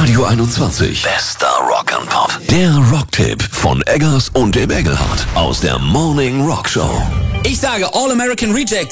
Radio 21. Bester Rock and Pop. Der Rocktipp von Eggers und dem Engelhardt aus der Morning Rock Show. Ich sage All American Reject.